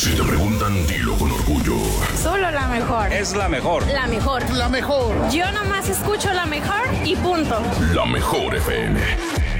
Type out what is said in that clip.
Si te preguntan, dilo con orgullo. Solo la mejor. Es la mejor. La mejor. La mejor. Yo nomás escucho la mejor y punto. La Mejor FM.